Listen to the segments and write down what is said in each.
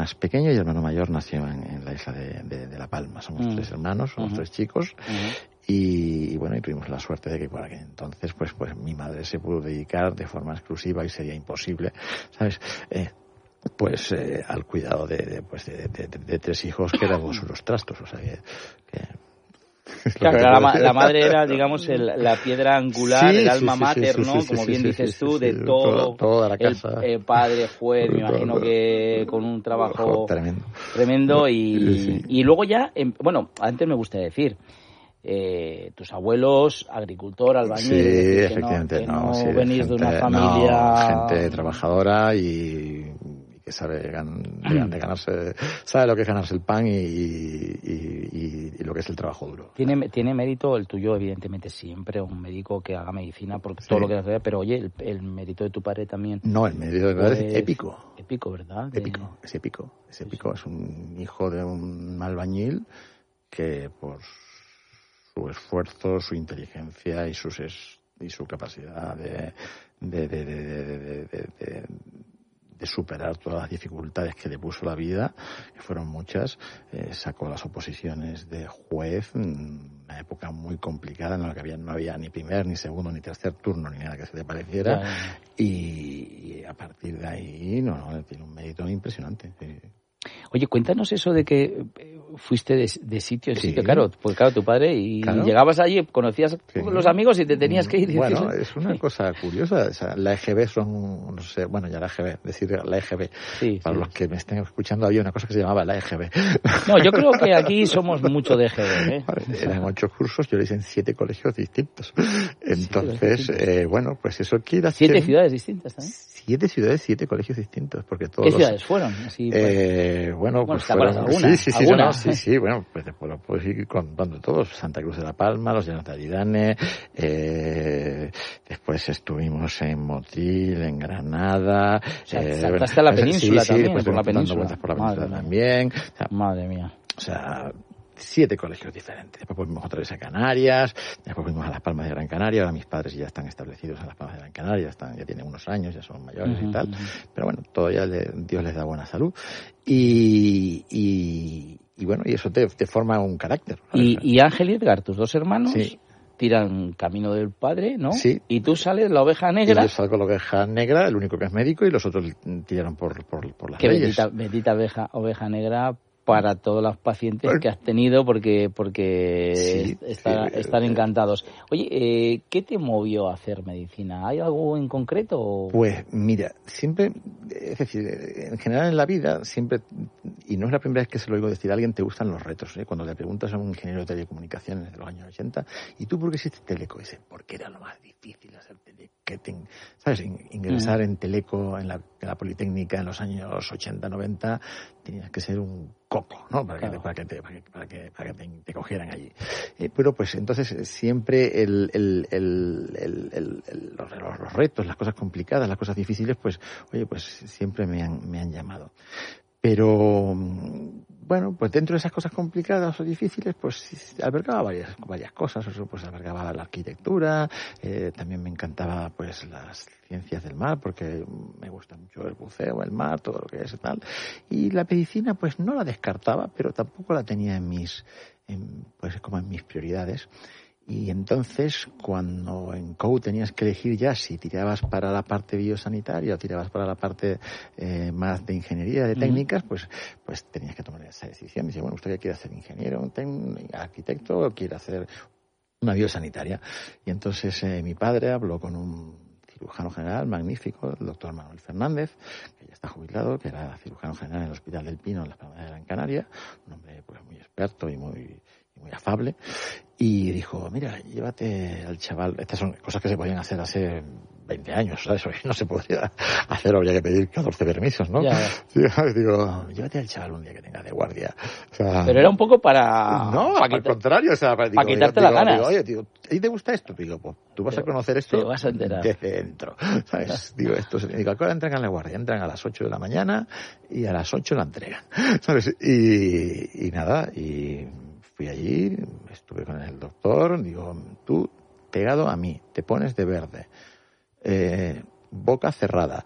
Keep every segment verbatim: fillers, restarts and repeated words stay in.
más pequeño y el hermano mayor nació en, en la isla de, de, de La Palma. Somos uh-huh. tres hermanos, somos uh-huh. tres chicos. Uh-huh. Y, y bueno, y tuvimos la suerte de que por aquel entonces, pues, pues mi madre se pudo dedicar de forma exclusiva y sería imposible, ¿sabes? Eh, pues eh, al cuidado de, de, pues de, de, de, de tres hijos que éramos unos trastos, o sea que... que Claro, la, ma- la madre era, digamos, el, la piedra angular, sí, el alma sí, mater, sí, sí, ¿no? Sí, sí, Como sí, bien sí, dices sí, tú, sí, de sí, todo. Toda, toda la casa. El, el padre fue, me imagino todo, que con un trabajo tremendo. Tremendo y, sí, sí. y luego ya, bueno, antes me gustaría decir, eh, tus abuelos, agricultor, albañil, sí, es decir, efectivamente, que no, que no, no sí, venís gente, de una familia... No, gente trabajadora y... que sabe gan- de, de ganarse, sabe lo que es ganarse el pan y, y, y, y lo que es el trabajo duro. Tiene, tiene mérito el tuyo, evidentemente, siempre, un médico que haga medicina, porque sí. todo lo que hace, pero oye, el, el mérito de tu padre también. No, el mérito de tu padre pues, es épico. Épico, ¿verdad? De... Épico, es épico, es épico. Sí, sí. Es un hijo de un albañil que por su esfuerzo, su inteligencia y sus es, y su capacidad de, de, de, de, de, de, de, de de superar todas las dificultades que le puso la vida, que fueron muchas, eh, sacó las oposiciones de juez, una época muy complicada en la que había, no había ni primer, ni segundo, ni tercer turno, ni nada que se le pareciera, claro. y, y a partir de ahí, no, no, tiene un mérito impresionante. Sí. Oye, cuéntanos eso de que fuiste de, de sitio en sí. sitio, claro, pues claro, tu padre, y claro. llegabas allí, conocías sí. los amigos y te tenías que ir. Bueno, es una cosa curiosa, o sea, la E G B son, no sé, bueno, ya la E G B, decir la E G B, sí, para sí. los que me estén escuchando había una cosa que se llamaba la E G B. No, yo creo que aquí somos mucho de E G B, ¿eh? Eran ocho cursos, yo lo hice en siete colegios distintos. Entonces, sí, eh, bueno, pues eso quiere hacer... ¿Siete ciudades distintas también? Siete ciudades, siete colegios distintos, porque todos ¿Qué los... ciudades fueron? Así, eh, bueno, bueno, pues fueron... alguna, sí, sí, sí, alguna. No, sí, sí, bueno, pues después lo puedo ir contando todos. Santa Cruz de la Palma, los Llanos de Aridane, eh, después estuvimos en Motril, en Granada... O sea, eh, saltaste a la península sí, también, sí, por la península. Vueltas por la Madre península mía. también. O sea, Madre mía. O sea... siete colegios diferentes. Después volvimos otra vez a Canarias, después volvimos a Las Palmas de Gran Canaria. Ahora mis padres ya están establecidos en Las Palmas de Gran Canaria, ya, están, ya tienen unos años, ya son mayores uh-huh, y tal. Uh-huh. Pero bueno, todavía le, Dios les da buena salud. Y, y, y bueno, y eso te, te forma un carácter. ¿Y, y Ángel y Edgar, tus dos hermanos? Sí. Tiran camino del padre, ¿no? Sí. Y tú sales la oveja negra. Y yo salgo la oveja negra, el único que es médico, y los otros tiraron por, por, por las Qué leyes. Bendita, bendita oveja, oveja negra para todos los pacientes que has tenido, porque porque sí, está, sí, están encantados. Oye, eh, ¿qué te movió a hacer medicina? ¿Hay algo en concreto? Pues mira, siempre, es decir, en general en la vida, siempre, y no es la primera vez que se lo oigo decir a alguien, te gustan los retos, ¿eh? Cuando le preguntas a un ingeniero de telecomunicaciones de los años ochenta, ¿y tú por qué hiciste teleco? Dice, porque era lo más difícil hacer teleco. ¿Sabes? Ingresar uh-huh. en teleco, en la, en la Politécnica en los años ochenta, noventa, tenías que ser un coco, ¿no? Para claro. que, te, para que, te, para que, para que, para que te, te cogieran allí. Eh, pero pues entonces siempre el, el, el, el, el, el, los, los retos, las cosas complicadas, las cosas difíciles, pues, oye, pues siempre me han, me han llamado. Pero, bueno, pues dentro de esas cosas complicadas o difíciles, pues albergaba varias, varias cosas. Eso, pues albergaba la arquitectura, eh, también me encantaba, pues, las ciencias del mar, porque me gusta mucho el buceo, el mar, todo lo que es y tal. Y la medicina, pues, no la descartaba, pero tampoco la tenía en mis, en, pues, como en mis prioridades. Y entonces, cuando en C O U tenías que elegir ya si tirabas para la parte biosanitaria o tirabas para la parte eh, más de ingeniería, de técnicas, pues pues tenías que tomar esa decisión. Dice, bueno, ¿usted qué quiere hacer? ¿Ingeniero, un arquitecto o quiere hacer una biosanitaria? Y entonces eh, mi padre habló con un cirujano general magnífico, el doctor Manuel Fernández, que ya está jubilado, que era cirujano general en el Hospital del Pino, en Las Palmas de Gran Canaria, un hombre pues muy experto y muy... muy afable, y dijo, mira, llévate al chaval, estas son cosas que se podían hacer hace veinte años, ¿sabes? Hoy no se podía hacer, habría que pedir catorce permisos, ¿no? Ya. Sí, digo, llévate al chaval un día que tenga de guardia. O sea, pero era un poco para... No, para al quitar, contrario, o sea, para, para digo, quitarte digo, las ganas. Digo, oye, tío, ¿a ti te gusta esto? Digo, pues tú vas te, a conocer esto te vas a enterar. desde dentro, ¿sabes? Digo, esto, digo, ¿a qué hora entran a la guardia? Entran a las ocho de la mañana y a las ocho la entregan, ¿sabes? Y, y nada, y... fui allí, estuve con el doctor, digo, tú pegado a mí, te pones de verde, eh, boca cerrada.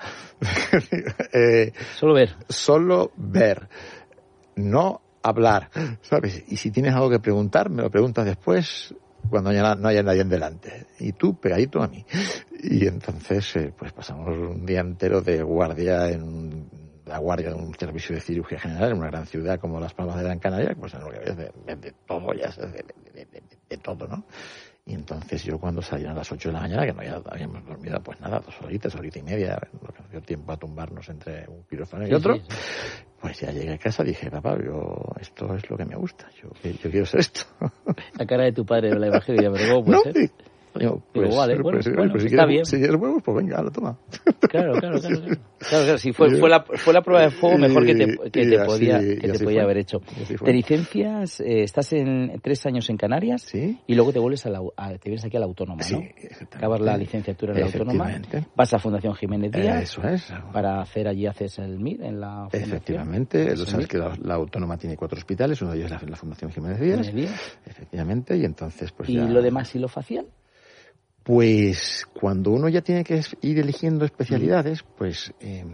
eh, solo ver. Solo ver. No hablar, ¿sabes? Y si tienes algo que preguntar, me lo preguntas después, cuando haya, no haya nadie en delante. Y tú pegadito a mí. Y entonces, eh, pues pasamos un día entero de guardia en la guardia de un servicio de cirugía general en una gran ciudad como Las Palmas de Gran Canaria, pues en lo que ves de, de, de todo, ya de, de, de, de, de todo, ¿no? Y entonces yo cuando salían a las ocho de la mañana, que no ya habíamos dormido, pues nada, dos horitas, horita y media, lo que nos dio tiempo a tumbarnos entre un quirófano y sí, otro, sí, sí. Pues ya llegué a casa y dije, papá, yo, esto es lo que me gusta, yo, yo quiero ser esto. La cara de tu padre de la evangelio, pero ¿cómo puede no, ser? Sí. Digo, pues, Digo, vale, bueno, pues, bueno, pues, si está quieres, bien. Si quieres huevos, pues venga, lo toma. Claro, claro, claro. Claro, claro, claro si fue, fue, la, fue la prueba de fuego mejor que te, que te así, podía, que te podía fue. haber hecho. Te licencias, eh, estás en tres años en Canarias, ¿sí? Y luego te vuelves a la, a, te vienes aquí a la Autónoma, ¿no? Sí, acabas la licenciatura en la Autónoma, vas a Fundación Jiménez Díaz, eso es. Para hacer allí haces el M I R en la Fundación. Efectivamente, lo sabes que la, la Autónoma tiene cuatro hospitales, uno de ellos es la, la Fundación Jiménez Díaz, Jiménez Díaz. Efectivamente, y entonces pues ¿Y ya... lo de maxilofacial? Pues cuando uno ya tiene que ir eligiendo especialidades, pues eh,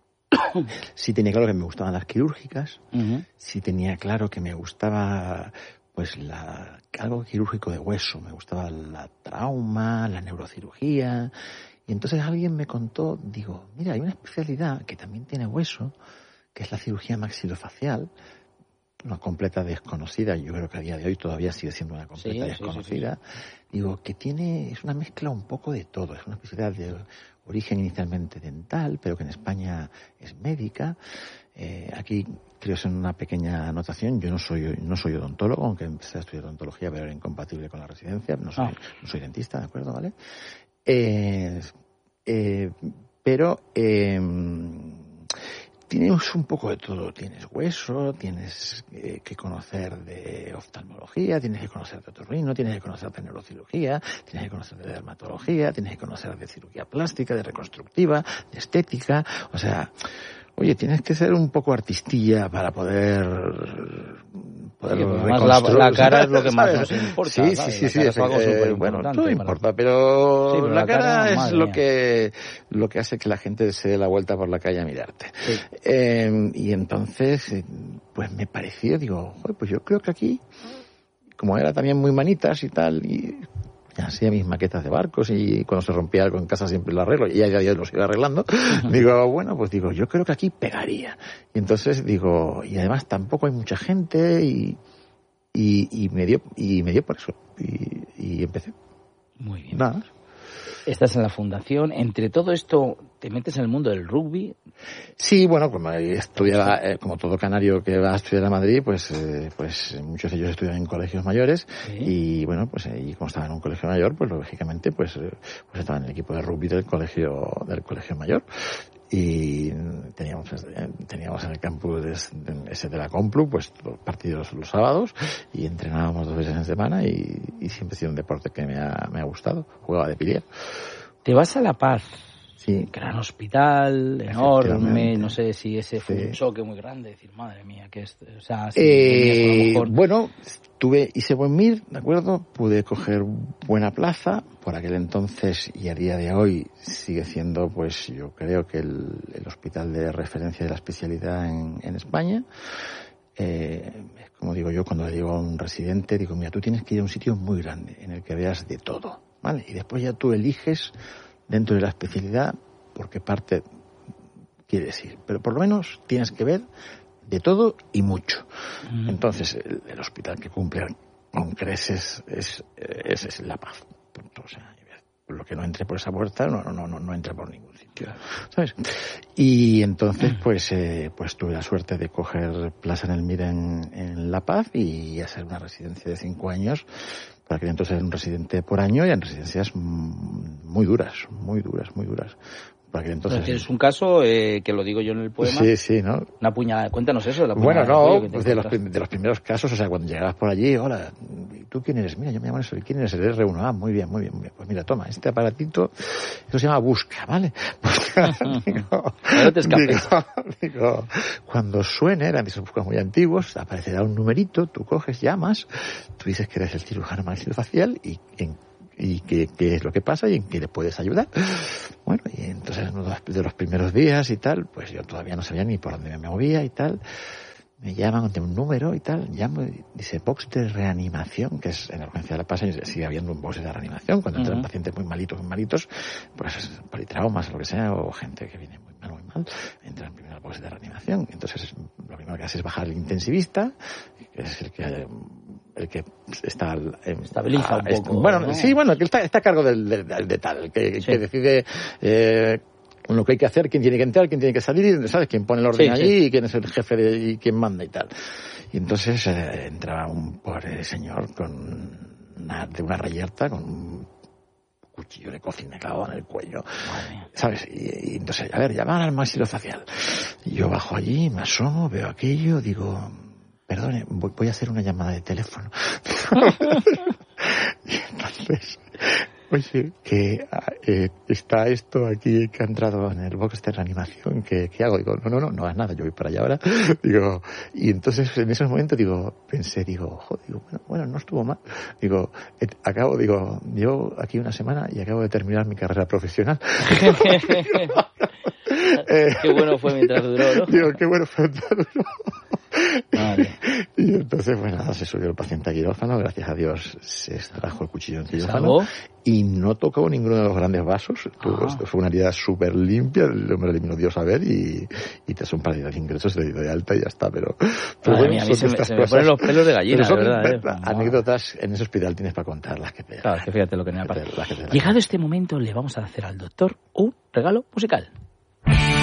sí tenía claro que me gustaban las quirúrgicas, uh-huh. Sí tenía claro que me gustaba pues la, algo quirúrgico de hueso, me gustaba la trauma, la neurocirugía, y entonces alguien me contó, digo, mira, hay una especialidad que también tiene hueso, que es la cirugía maxilofacial, una completa desconocida, yo creo que a día de hoy todavía sigue siendo una completa sí, desconocida, sí, sí, sí. Digo, que tiene, es una mezcla un poco de todo, es una especialidad de origen inicialmente dental, pero que en España es médica. Eh, aquí creo que en una pequeña anotación, yo no soy no soy odontólogo, aunque empecé a estudiar odontología, pero era incompatible con la residencia, no soy, ah. no soy dentista, ¿de acuerdo? ¿Vale? Eh, eh, pero... Eh, tienes un poco de todo, tienes hueso, tienes eh, que conocer de oftalmología, tienes que conocer de otorrino, tienes que conocer de neurocirugía, tienes que conocer de dermatología, tienes que conocer de cirugía plástica, de reconstructiva, de estética, o sea, oye, tienes que ser un poco artistilla para poder... poder sí, la, la cara es lo que más nos importa. Sí, sí, sí, sí, es algo eh, bueno, todo importa, pero, sí, pero la, la cara, cara es lo que lo que hace que la gente se dé la vuelta por la calle a mirarte. Sí. Eh, y entonces, pues me pareció, digo, pues yo creo que aquí, como era también muy manitas y tal, y hacía mis maquetas de barcos y cuando se rompía algo en casa siempre lo arreglo y a día de hoy lo sigo arreglando. Digo, bueno, pues digo, yo creo que aquí pegaría. Y entonces digo, y además tampoco hay mucha gente y y, y me dio y me dio por eso y, y empecé. Muy bien. Nada más. Estás en la fundación. Entre todo esto, ¿te metes en el mundo del rugby? Sí, bueno, como estudiaba, eh, como todo canario que va a estudiar a Madrid, pues eh, pues muchos de ellos estudian en colegios mayores. ¿Sí? Y bueno, pues eh, y como estaba en un colegio mayor, pues lógicamente pues, eh, pues estaba en el equipo de rugby del colegio del colegio mayor. Y teníamos teníamos en el campus de, ese de la Complu pues los partidos los sábados y entrenábamos dos veces en semana y, y siempre ha sido un deporte que me ha, me ha gustado. Jugaba de pilier. Te vas a La Paz. Sí. Gran hospital, enorme, no sé si ese fue sí. un choque muy grande, decir, madre mía, que es, o sea, si eh, mejor... bueno, tuve, hice buen M I R, ¿de acuerdo? Pude coger buena plaza, por aquel entonces y a día de hoy sigue siendo, pues yo creo que el, el hospital de referencia de la especialidad en, en España. Eh, como digo yo, cuando le digo a un residente, digo, mira, tú tienes que ir a un sitio muy grande en el que veas de todo, ¿vale? Y después ya tú eliges dentro de la especialidad por qué parte quieres ir, pero por lo menos tienes que ver de todo y mucho. Uh-huh. Entonces el, el hospital que cumple con creces es, es, es La Paz, punto. O sea, lo que no entre por esa puerta no no no no entra por ningún sitio, ¿sabes? Y entonces pues eh, pues tuve la suerte de coger plaza en el M I R en, en La Paz y hacer una residencia de cinco años. Para que entonces era un residente por año y en residencias muy duras, muy duras, muy duras. Para que entonces... Pero tienes un caso, eh, que lo digo yo en el poema. Sí, sí, ¿no? Una puñalada. Cuéntanos eso de la puñalada. Bueno, no, pues de los, de los primeros casos, o sea, cuando llegabas por allí, hola, ¿tú quién eres? Mira, yo me llamo eso, ¿quién eres? El erre uno. Ah, muy bien, muy bien, muy bien. Pues mira, toma, este aparatito, eso se llama Busca, ¿vale? digo, no te escapes. Digo, digo, cuando suene, eran esos buscas muy antiguos, aparecerá un numerito, tú coges, llamas, tú dices que eres el cirujano maxilofacial y en y qué, qué es lo que pasa y en qué le puedes ayudar. Bueno, y entonces uno de los primeros días y tal, pues yo todavía no sabía ni por dónde me movía y tal. Me llaman de un número y tal, llamo y dice box de reanimación, que es en la urgencia de la pasa y sigue habiendo un box de reanimación cuando entran uh-huh. pacientes muy malitos, muy malitos, pues politraumas o lo que sea, o gente que viene muy mal, muy mal, entran primero al box de reanimación. Entonces lo primero que hace es bajar al intensivista, que es el que el que está en, estabiliza a, un poco. Bueno, ¿no? sí, bueno, que está, está a cargo del, del, del de tal, que, sí. que decide eh, lo que hay que hacer, quién tiene que entrar, quién tiene que salir, ¿sabes? Quién pone el orden sí, allí sí. y quién es el jefe de, y quién manda y tal. Y entonces eh, entraba un pobre señor con una, de una reyerta, con un cuchillo de cocina clavado en el cuello, ¿sabes? Y, y entonces, a ver, llamar al maxilofacial. Y yo bajo allí, me asomo, veo aquello, digo, perdone, voy, voy a hacer una llamada de teléfono. Y entonces... Oye, que eh, está esto aquí que ha entrado en el box de reanimación, ¿qué, qué hago? Digo, no, no, no, no hagas nada, yo voy para allá ahora. Digo, y entonces en esos momentos digo, pensé, digo, joder, digo, bueno, bueno, no estuvo mal. Digo, eh, acabo, digo, llevo aquí una semana y acabo de terminar mi carrera profesional. eh, qué bueno fue mientras duró, ¿no? Digo, qué bueno fue mientras duró. Vale. Y entonces, pues nada, se subió el paciente a quirófano, gracias a Dios se extrajo el cuchillo en quirófano y no tocó ninguno de los grandes vasos. Ah. Esto fue una herida súper limpia, el hombre le vino Dios a ver y, y te hace un par de ingresos, le dio de alta y ya está, pero... pero bueno, mía, a mí se, me, se me ponen los pelos de gallina, son, ¿verdad? Eh? Anécdotas en ese hospital tienes para contar las que te... Claro, que fíjate lo que me ha pasado. Llegado este momento le vamos a hacer al doctor un regalo musical.